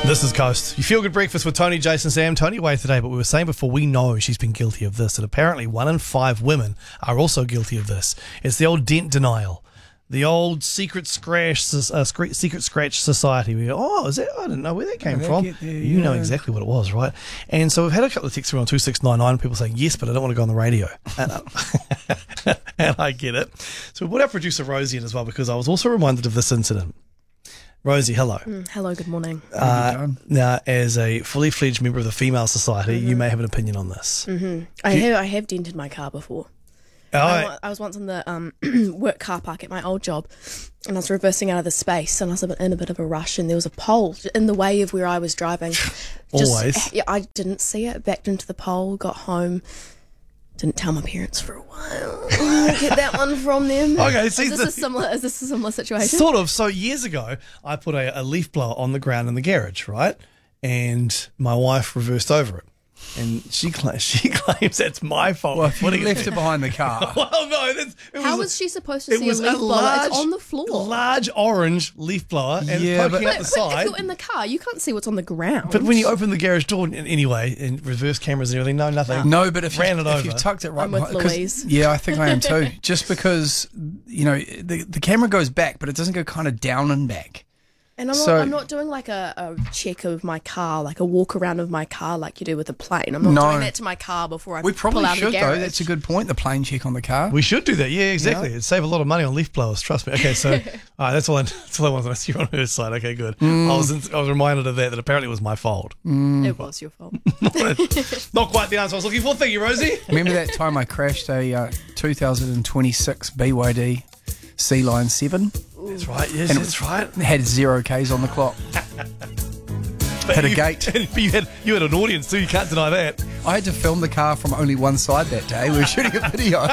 This is Coast. You feel good breakfast with Tony, Jason, Sam. Tony away today, but we were saying before, we know she's been guilty of this, and apparently 1 in 5 women are also guilty of this. It's the old dent denial, the old secret scratch society. We go, oh, is that? I didn't know where that came from. You know exactly what it was, right? And so we've had a couple of texts on 2699, people saying yes, but I don't want to go on the radio, and I get it. So we put our producer Rosie in as well, because I was also reminded of this incident. Rosie, hello. Hello, good morning. Now, as a fully fledged member of the Female Society, you may have an opinion on this. I have dented my car before. Oh, I was once in the work car park at my old job, and I was reversing out of the space, and I was in a bit of a rush, and there was a pole in the way of where I was driving. Always. Yeah, I didn't see it, backed into the pole, got home, didn't tell my parents for a while. Get that one from them. Okay, see, is this a similar situation? Sort of. So years ago, I put a leaf blower on the ground in the garage, right? And my wife reversed over it. And she claims that's my fault. Well, if you left it behind the car. Well, no. How was she supposed to see a leaf blower? It's on the floor. Large orange leaf blower and poking out the side. If you're in the car, you can't see what's on the ground. But when you open the garage door, anyway, and reverse cameras and everything, no, nothing. No, but if you've tucked it right I'm with behind, Louise. Yeah, I think I am too. Just because, the camera goes back, but it doesn't go kind of down and back. And I'm not doing like a check of my car, like a walk around of my car like you do with a plane. I'm not doing that to my car before I pull out of the garage. We probably should, though. That's a good point, the plane check on the car. We should do that. Yeah, exactly. It'd save a lot of money on leaf blowers, trust me. Okay, so all right, that's all I wanted to see on her side. Okay, good. I was reminded of that apparently it was my fault. It was your fault. Not quite the answer I was looking for. Thank you, Rosie. Remember that time I crashed a 2026 BYD C-Line 7? That's right, yes, and that's right. It had 0 Ks on the clock. Had a gate. You had an audience too, you can't deny that. I had to film the car from only one side that day. We were shooting a video.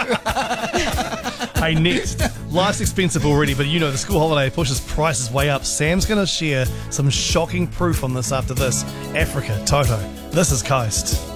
Hey, next, life's expensive already, but the school holiday pushes prices way up. Sam's going to share some shocking proof on this after this. Africa, Toto. This is Coast.